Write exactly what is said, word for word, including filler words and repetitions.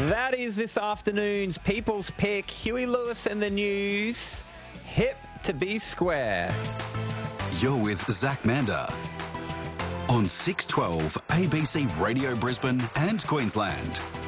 That is this afternoon's People's Pick. Huey Lewis and the News. Hip to be square. You're with Zach Mander on six twelve A B C Radio Brisbane and Queensland.